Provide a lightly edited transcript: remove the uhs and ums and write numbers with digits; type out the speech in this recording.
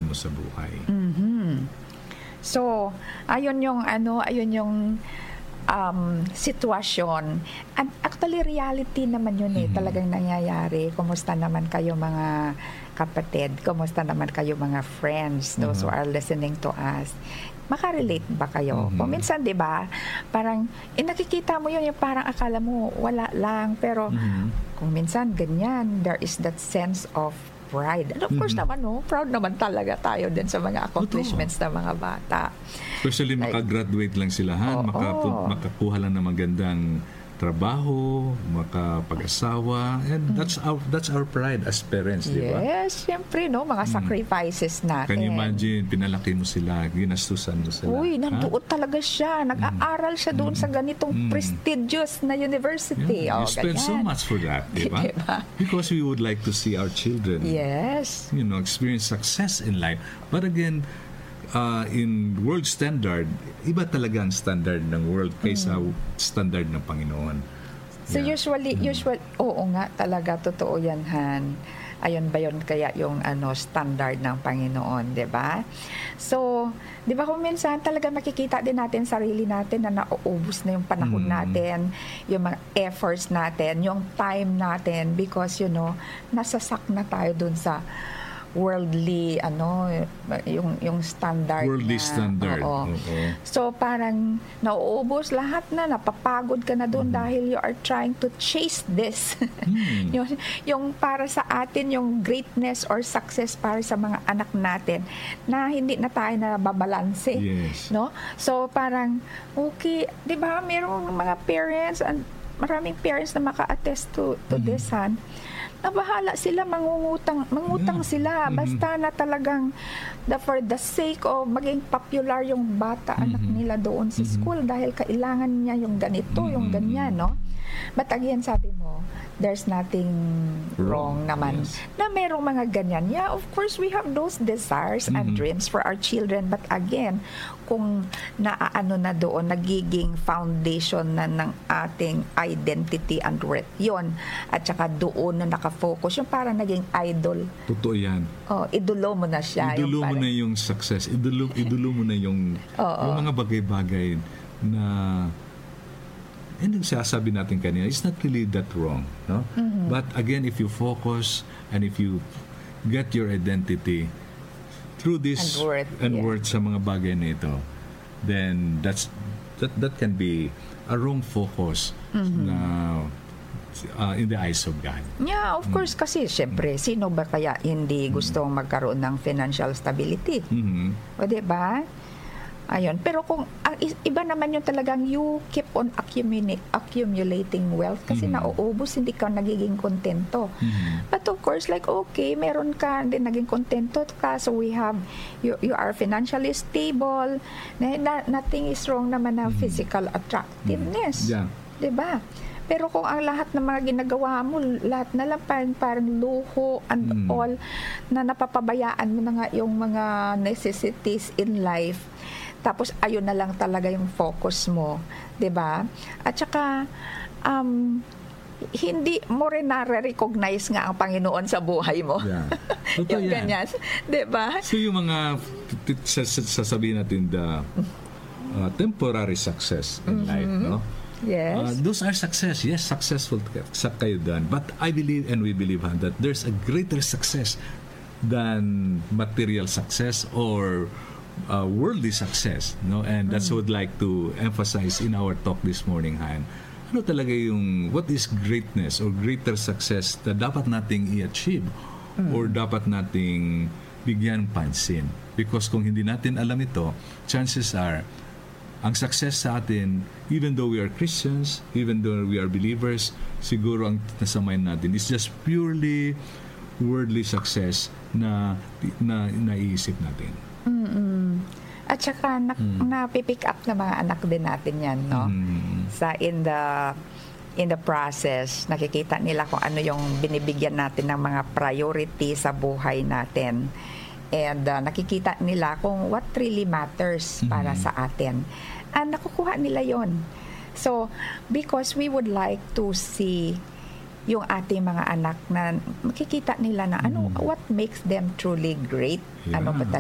mo sa buhay. So, ayun yung sitwasyon. And actually, reality naman yun talagang nangyayari. Kumusta naman kayo mga kapatid? Kumusta naman kayo mga friends? Those who are listening to us. Makarelate ba kayo? Kung minsan, di ba, parang, nakikita mo yun, yung parang akala mo, wala lang. Pero, kung minsan, ganyan, there is that sense of pride. And of course naman, proud naman talaga tayo din sa mga accomplishments ng mga bata. Especially makagraduate lang sila, makakuha lang ng magandang trabaho, makapag-asawa, and that's our pride as parents, di ba? Yes, siyempre, mga sacrifices natin. Can you imagine, pinalaki mo sila, ginastusan mo sila. Uy, nandoon talaga siya. Nag-aaral siya doon sa ganitong prestigious na university. You spend so much for that, di ba? Because we would like to see our children experience success in life. But again, in world standard, iba talaga ang standard ng world kaysa standard ng Panginoon. So usually, oo nga talaga, totoo yan, Han. Ayun ba yun kaya yung standard ng Panginoon, di ba? So, di ba kung minsan talaga makikita din natin sarili natin na nauubos na yung panahon natin, yung mga efforts natin, yung time natin, because nasasak na tayo dun sa worldly yung standard worldly standard. So parang nauubos lahat na, napapagod ka na doon dahil you are trying to chase this. yung para sa atin yung greatness or success para sa mga anak natin na hindi na tayo nababalanse. No? So parang okay, 'di ba? Merong mga parents and maraming parents na maka-attest to this, Han, na bahala sila, mangutang sila, basta na talagang for the sake of maging popular yung bata, anak nila doon sa school dahil kailangan niya yung ganito, yung ganyan, no? But again, sabi mo, there's nothing wrong naman na merong mga ganyan. Yeah, of course, we have those desires and dreams for our children. But again, kung naaano na doon, nagiging foundation na ng ating identity and worth yun. At saka doon na nakafocus, yung parang naging idol. Totoo yan. Idolo mo na siya. Idolo mo na yung success. Idolo mo na yung mga bagay-bagay na yung sasabi natin kanina, it's not really that wrong, no? But again, if you focus and if you get your identity through this and worth sa mga bagay na ito, then that can be a wrong focus na in the eyes of God. Yeah, of course, kasi syempre, sino ba kaya hindi gusto magkaroon ng financial stability? O diba? Ayun. Pero kung iba naman yung talagang you keep on accumulating wealth kasi nauubos, hindi ka nagiging kontento. But of course, like okay, meron ka din naging kontento ka, so we have you are financially stable. Nothing is wrong naman na physical attractiveness. Diba? Pero kung ang lahat ng mga ginagawa mo, lahat na lang parang luho and all, na napapabayaan mo na nga yung mga necessities in life, tapos ayun na lang talaga yung focus mo, 'di ba? At saka hindi mo rin na-recognize nga ang Panginoon sa buhay mo. Totoo yung yan. Ganyan, 'di ba? So yung mga sasabihin natin temporary success in life, no? Yes. Those are success. Yes, successful kayo done. But I believe and we believe that there's a greater success than material success or worldly success, no? And that's what I'd like to emphasize in our talk this morning, Han. Ano talaga yung what is greatness or greater success na dapat nating i-achieve or dapat nating bigyan pansin? Because kung hindi natin alam ito, chances are ang success sa atin, even though we are Christians, even though we are believers, siguro ang nasa mind natin is just purely worldly success na naiisip natin. At saka napipick up ng mga anak din natin yan, no? Sa in the process, nakikita nila kung ano yung binibigyan natin ng mga priority sa buhay natin. And nakikita nila kung what really matters para sa atin. And nakukuha nila yon. So, because we would like to see yung ating mga anak na makikita nila na what makes them truly great. Ano ba